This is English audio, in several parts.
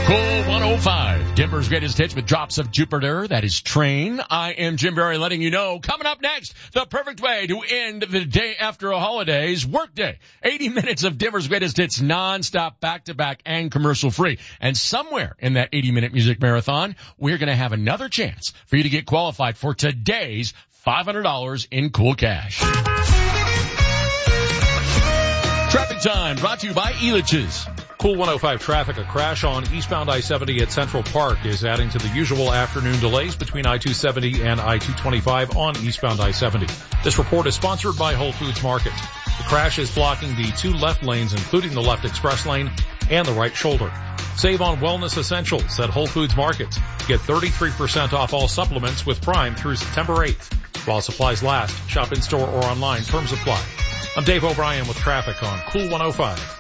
Cool 105, Denver's greatest hits with drops of Jupiter. That is Train. I am Jim Berry letting you know, coming up next, the perfect way to end the day after a holiday's workday. 80 minutes of Denver's greatest hits, non-stop, back-to-back, and commercial-free. And somewhere in that 80-minute music marathon, we're going to have another chance for you to get qualified for today's $500 in cool cash. Traffic time brought to you by Elitch's. Cool 105 traffic. A crash on eastbound I-70 at Central Park is adding to the usual afternoon delays between I-270 and I-225 on eastbound I-70. This report is sponsored by Whole Foods Market. The crash is blocking the two left lanes, including the left express lane and the right shoulder. Save on wellness essentials at Whole Foods Market. Get 33% off all supplements with Prime through September 8th. While supplies last, shop in store or online. Terms apply. I'm Dave O'Brien with traffic on Cool 105.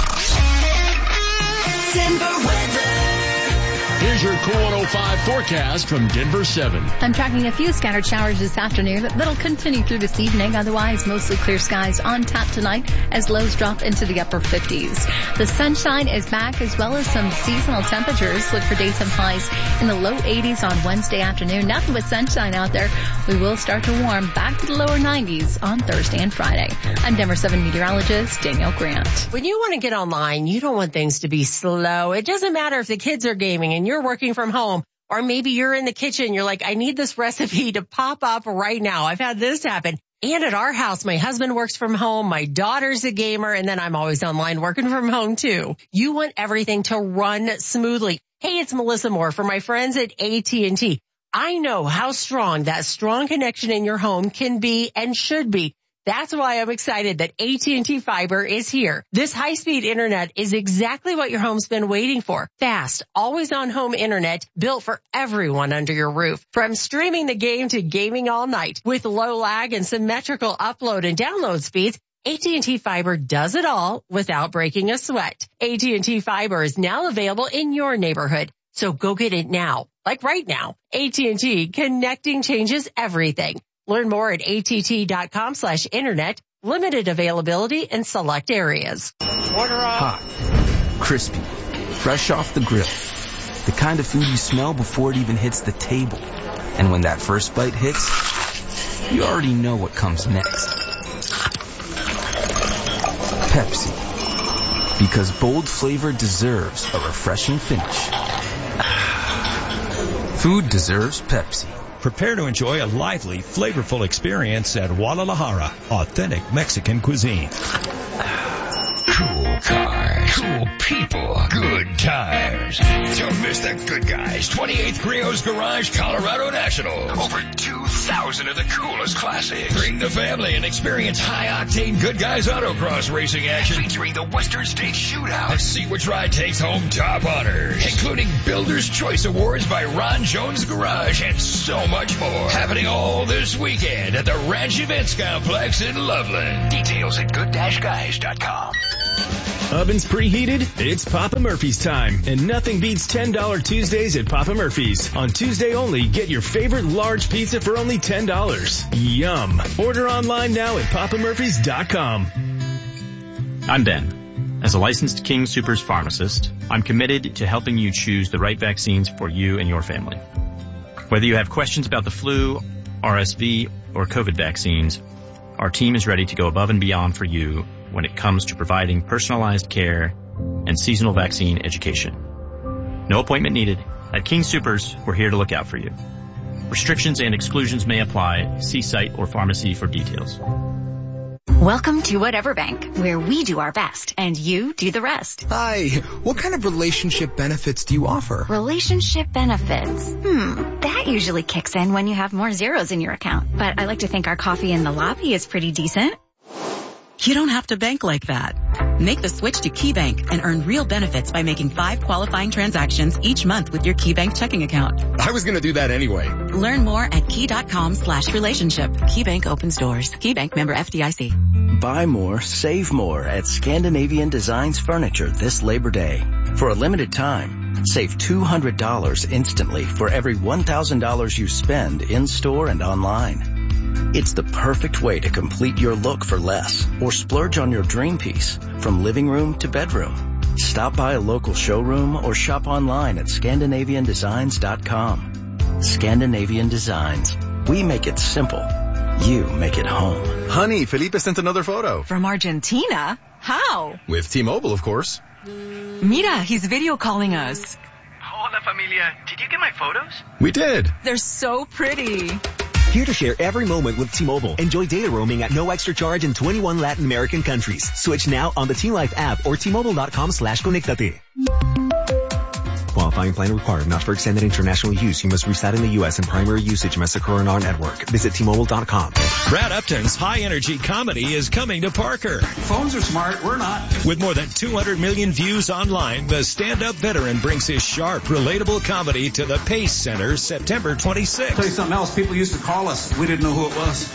Denver weather. Here's your Cool 105 forecast from Denver 7. I'm tracking a few scattered showers this afternoon that'll continue through this evening. Otherwise, mostly clear skies on tap tonight as lows drop into the upper 50s. The sunshine is back as well as some seasonal temperatures. Look for daytime highs in the low 80s on Wednesday afternoon. Nothing but sunshine out there. We will start to warm back to the lower 90s on Thursday and Friday. I'm Denver 7 meteorologist Danielle Grant. When you want to get online, you don't want things to be slow. It doesn't matter if the kids are gaming and you're working from home, or maybe you're in the kitchen. You're like, I need this recipe to pop up right now. I've had this happen. And at our house, my husband works from home. My daughter's a gamer, and then I'm always online working from home too. You want everything to run smoothly. Hey, it's Melissa Moore for my friends at AT&T. I know how strong that strong connection in your home can be and should be. That's why I'm excited that AT&T Fiber is here. This high-speed internet is exactly what your home's been waiting for. Fast, always-on home internet built for everyone under your roof. From streaming the game to gaming all night. With low lag and symmetrical upload and download speeds, AT&T Fiber does it all without breaking a sweat. AT&T Fiber is now available in your neighborhood. So go get it now, like right now. AT&T, connecting changes everything. Learn more at att.com/internet. Limited availability in select areas. Hot, crispy, fresh off the grill. The kind of food you smell before it even hits the table. And when that first bite hits, you already know what comes next. Pepsi. Because bold flavor deserves a refreshing finish. Food deserves Pepsi. Prepare to enjoy a lively, flavorful experience at Guadalajara, authentic Mexican cuisine. Cool cars, cool people, good tires. Don't miss the Good Guys 28th Griot's Garage Colorado National. Over 2,000 of the coolest classics. Bring the family and experience high-octane Good Guys autocross racing action featuring the Western States Shootout. And see which ride takes home top honors, including Builder's Choice Awards by Ron Jones Garage and so much more. Happening all this weekend at the Ranch Events Complex in Loveland. Details at good-guys.com. Ovens preheated? It's Papa Murphy's time. And nothing beats $10 Tuesdays at Papa Murphy's. On Tuesday only, get your favorite large pizza for only $10. Yum. Order online now at papamurphys.com. I'm Ben. As a licensed King Soopers pharmacist, I'm committed to helping you choose the right vaccines for you and your family. Whether you have questions about the flu, RSV, or COVID vaccines, our team is ready to go above and beyond for you when it comes to providing personalized care and seasonal vaccine education. No appointment needed. At King Soopers, we're here to look out for you. Restrictions and exclusions may apply. See site or pharmacy for details. Welcome to Whatever Bank, where we do our best and you do the rest. Hi, what kind of relationship benefits do you offer? Relationship benefits? That usually kicks in when you have more zeros in your account. But I like to think our coffee in the lobby is pretty decent. You don't have to bank like that. Make the switch to KeyBank and earn real benefits by making 5 qualifying transactions each month with your KeyBank checking account. I was going to do that anyway. Learn more at key.com/relationship. KeyBank opens doors. KeyBank member FDIC. Buy more, save more at Scandinavian Designs Furniture this Labor Day. For a limited time, save $200 instantly for every $1,000 you spend in-store and online. It's the perfect way to complete your look for less or splurge on your dream piece from living room to bedroom. Stop by a local showroom or shop online at ScandinavianDesigns.com. Scandinavian Designs. We make it simple. You make it home. Honey, Felipe sent another photo. From Argentina? How? With T-Mobile, of course. Mira, he's video calling us. Hola, familia. Did you get my photos? We did. They're so pretty. Here to share every moment with T-Mobile. Enjoy data roaming at no extra charge in 21 Latin American countries. Switch now on the T-Life app or T-Mobile.com/conectate. Qualifying plan required. Not for extended international use. You must reside in the U.S. and primary usage must occur on our network. Visit T-Mobile.com. Brad Upton's high-energy comedy is coming to Parker. Phones are smart. We're not. With more than 200 million views online, the stand-up veteran brings his sharp, relatable comedy to the Pace Center September 26th. I'll tell you something else. People used to call us. We didn't know who it was.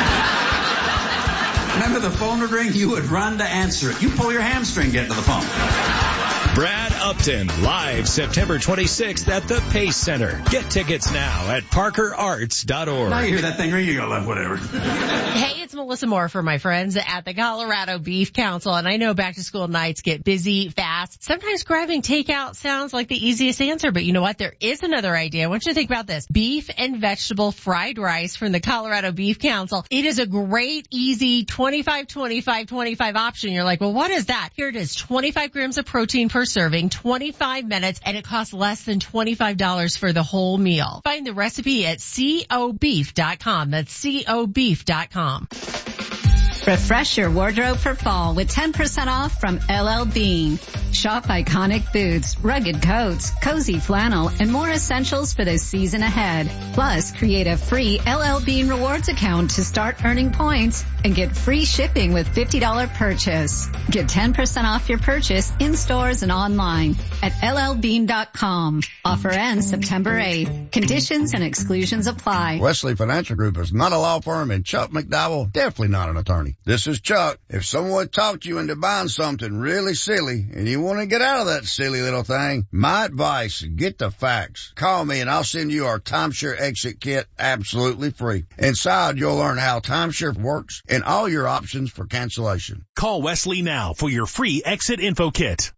Remember the phone would ring? You would run to answer it. You pull your hamstring getting to the phone. Brad Upton, live September 26th at the Pace Center. Get tickets now at parkerarts.org. Now you hear that thing ring, you go, whatever. Hey, it's Melissa Moore for my friends at the Colorado Beef Council, and I know back to school nights get busy fast. Sometimes grabbing takeout sounds like the easiest answer, but you know what? There is another idea. I want you to think about this. Beef and vegetable fried rice from the Colorado Beef Council. It is a great, easy 25-25-25 option. You're like, well, what is that? Here it is. 25 grams of protein per serving, 25 minutes, and it costs less than $25 for the whole meal. Find the recipe at cobeef.com. That's cobeef.com. Refresh your wardrobe for fall with 10% off from LL Bean. Shop iconic boots, rugged coats, cozy flannel, and more essentials for the season ahead. Plus, create a free LL Bean rewards account to start earning points and get free shipping with $50 purchase. Get 10% off your purchase in stores and online at llbean.com. Offer ends September 8th. Conditions and exclusions apply. Wesley Financial Group is not a law firm, and Chuck McDowell definitely not an attorney. This is Chuck. If someone talked you into buying something really silly and you want to get out of that silly little thing, my advice, get the facts. Call me and I'll send you our timeshare exit kit absolutely free. Inside, you'll learn how timeshare works and all your options for cancellation. Call Wesley now for your free exit info kit.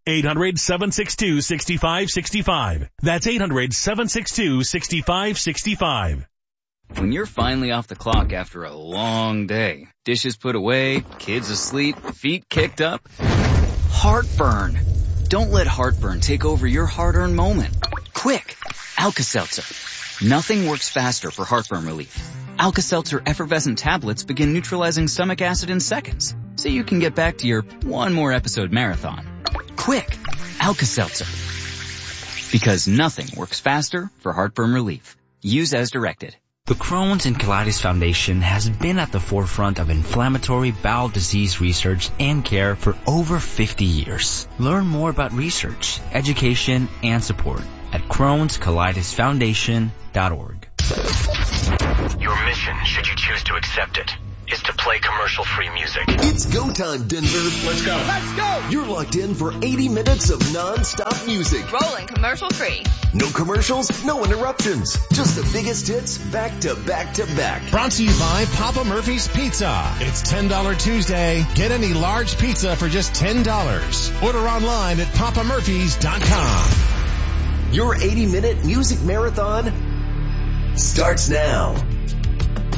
800-762-6565. That's 800-762-6565. When you're finally off the clock after a long day, dishes put away, kids asleep, feet kicked up, heartburn. Don't let heartburn take over your hard-earned moment. Quick, Alka-Seltzer. Nothing works faster for heartburn relief. Alka-Seltzer effervescent tablets begin neutralizing stomach acid in seconds, so you can get back to your one more episode marathon. Quick, Alka-Seltzer. Because nothing works faster for heartburn relief. Use as directed. The Crohn's and Colitis Foundation has been at the forefront of inflammatory bowel disease research and care for over 50 years. Learn more about research, education, and support at Crohn'sColitisFoundation.org. Your mission, should you choose to accept it, is to play commercial-free music. It's go time, Denver. Let's go. Let's go. You're locked in for 80 minutes of non-stop music. Rolling commercial-free. No commercials, no interruptions. Just the biggest hits back to back to back. Brought to you by Papa Murphy's Pizza. It's $10 Tuesday. Get any large pizza for just $10. Order online at papamurphys.com. Your 80-minute music marathon starts now.